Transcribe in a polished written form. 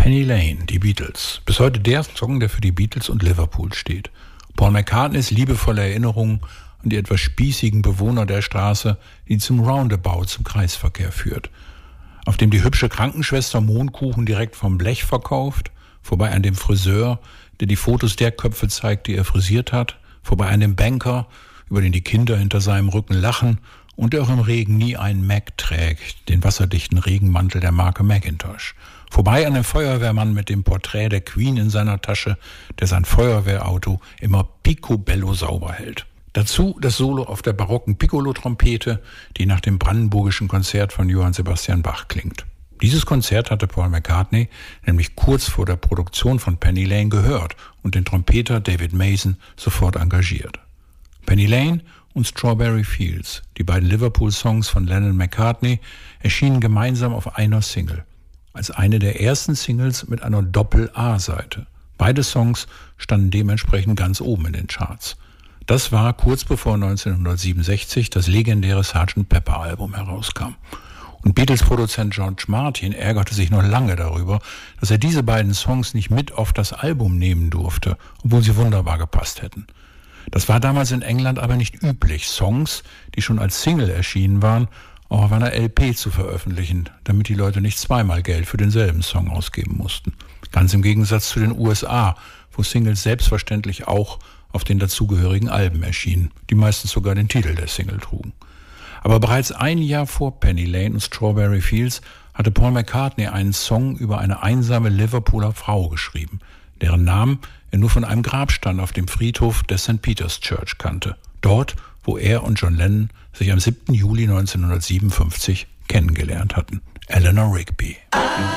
Penny Lane, die Beatles. Bis heute der Song, der für die Beatles und Liverpool steht. Paul McCartneys liebevolle Erinnerungen an die etwas spießigen Bewohner der Straße, die zum Roundabout, zum Kreisverkehr führt, auf dem die hübsche Krankenschwester Mohnkuchen direkt vom Blech verkauft, vorbei an dem Friseur, der die Fotos der Köpfe zeigt, die er frisiert hat, vorbei an dem Banker, über den die Kinder hinter seinem Rücken lachen und der auch im Regen nie einen Mac trägt, den wasserdichten Regenmantel der Marke Macintosh. Vorbei an dem Feuerwehrmann mit dem Porträt der Queen in seiner Tasche, der sein Feuerwehrauto immer picobello sauber hält. Dazu das Solo auf der barocken Piccolo-Trompete, die nach dem brandenburgischen Konzert von Johann Sebastian Bach klingt. Dieses Konzert hatte Paul McCartney nämlich kurz vor der Produktion von Penny Lane gehört und den Trompeter David Mason sofort engagiert. Penny Lane und Strawberry Fields, die beiden Liverpool-Songs von Lennon-McCartney, erschienen gemeinsam auf einer Single. Als eine der ersten Singles mit einer Doppel-A-Seite. Beide Songs standen dementsprechend ganz oben in den Charts. Das war kurz bevor 1967 das legendäre Sgt. Pepper-Album herauskam. Und Beatles-Produzent George Martin ärgerte sich noch lange darüber, dass er diese beiden Songs nicht mit auf das Album nehmen durfte, obwohl sie wunderbar gepasst hätten. Das war damals in England aber nicht üblich, Songs, die schon als Single erschienen waren, auch auf einer LP zu veröffentlichen, damit die Leute nicht zweimal Geld für denselben Song ausgeben mussten. Ganz im Gegensatz zu den USA, wo Singles selbstverständlich auch auf den dazugehörigen Alben erschienen, die meistens sogar den Titel der Single trugen. Aber bereits ein Jahr vor Penny Lane und Strawberry Fields hatte Paul McCartney einen Song über eine einsame Liverpooler Frau geschrieben, deren Namen er nur von einem Grabstein auf dem Friedhof der St. Peter's Church kannte. Dort, wo er und John Lennon sich am 7. Juli 1957 kennengelernt hatten. Eleanor Rigby.